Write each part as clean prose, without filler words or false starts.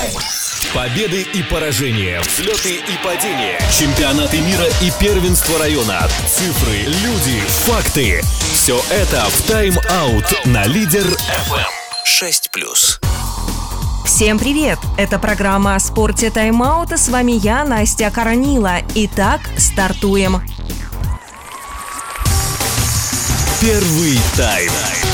Победы и поражения, взлеты и падения, чемпионаты мира и первенство района, цифры, люди, факты. Все это в тайм-аут на Лидер FM 6+. Всем привет! Это программа о спорте «Тайм-аут», и с вами я, Настя Коронила. Итак, стартуем. Первый тайм.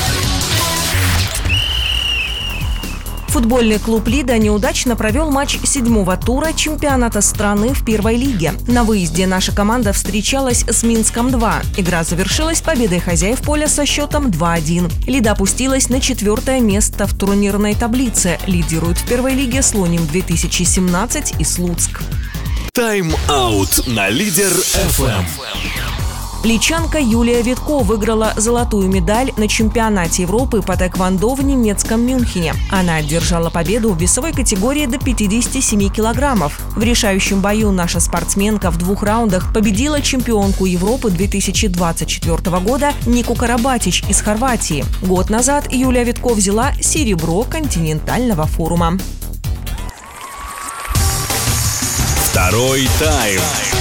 Футбольный клуб «Лида» неудачно провел матч 7-го тура чемпионата страны в первой лиге. На выезде наша команда встречалась с Минском-2. Игра завершилась победой хозяев поля со счетом 2-1. «Лида» опустилась на 4-е место в турнирной таблице. Лидируют в первой лиге «Слоним-2017» и «Слуцк». Тайм-аут на Лидер FM. Личанка Юлия Витко выиграла золотую медаль на чемпионате Европы по тэквондо в немецком Мюнхене. Она одержала победу в весовой категории до 57 килограммов. В решающем бою наша спортсменка в 2 раундах победила чемпионку Европы 2024 года Нику Карабатич из Хорватии. Год назад Юлия Витко взяла серебро континентального форума. Второй тайм.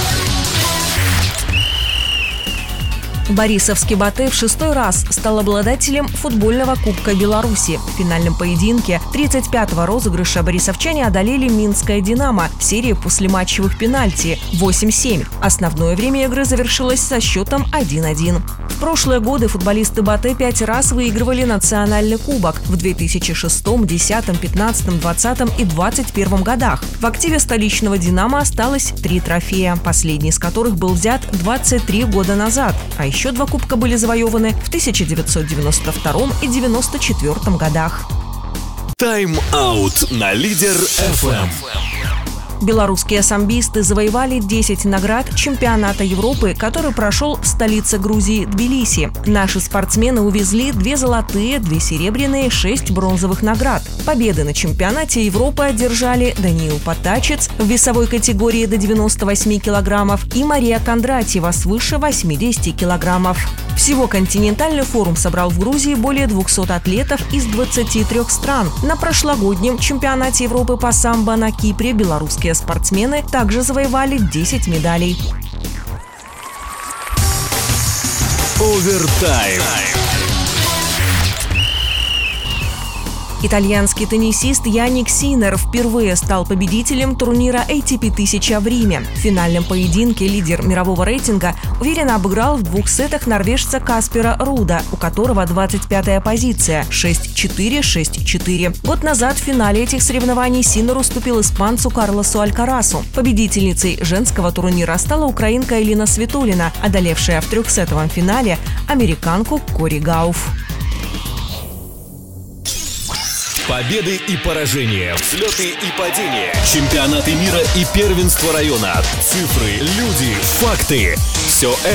Борисовский Батэ в 6-й раз стал обладателем футбольного Кубка Беларуси. В финальном поединке 35-го розыгрыша борисовчане одолели Минское «Динамо» в серии послематчевых пенальти 8-7. Основное время игры завершилось со счетом 1-1. В прошлые годы футболисты Батэ 5 раз выигрывали национальный кубок в 2006, 2010, 2015, 2020 и 2021 годах. В активе столичного «Динамо» осталось 3 трофея, последний из которых был взят 23 года назад, а еще 2 кубка были завоеваны в 1992 и 1994 годах. Тайм-аут на Лидер FM. Белорусские самбисты завоевали 10 наград чемпионата Европы, который прошел в столице Грузии Тбилиси. Наши спортсмены увезли 2 золотые, 2 серебряные, 6 бронзовых наград. Победы на чемпионате Европы одержали Даниил Потачец в весовой категории до 98 килограммов и Мария Кондратьева свыше 80 килограммов. Всего континентальный форум собрал в Грузии более 200 атлетов из 23 стран. На прошлогоднем чемпионате Европы по самбо на Кипре белорусские спортсмены также завоевали 10 медалей. Овертайм. Итальянский теннисист Яник Синнер впервые стал победителем турнира ATP 1000 в Риме. В финальном поединке лидер мирового рейтинга уверенно обыграл в 2 сетах норвежца Каспера Руда, у которого 25-я позиция – 6-4, 6-4. Год назад в финале этих соревнований Синнер уступил испанцу Карлосу Алькарасу. Победительницей женского турнира стала украинка Элина Свитолина, одолевшая в 3-сетовом финале американку Кори Гауф. Победы и поражения, взлеты и падения, чемпионаты мира и первенство района, цифры, люди, факты. Все это